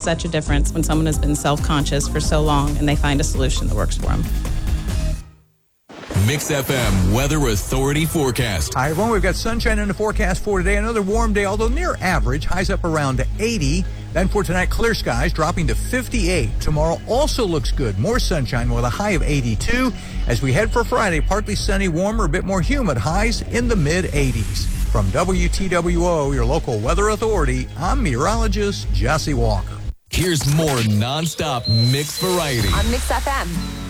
such a difference when someone has been self-conscious for so long and they find a solution that works for them. Mix FM Weather Authority forecast. Hi, everyone. We've got sunshine in the forecast for today. Another warm day, although near average. Highs up around 80. Then for tonight, clear skies dropping to 58. Tomorrow also looks good. More sunshine with a high of 82. As we head for Friday, partly sunny, warmer, a bit more humid. Highs in the mid-80s. From WTWO, your local weather authority, I'm meteorologist Jesse Walker. Here's more nonstop mix variety on Mix FM.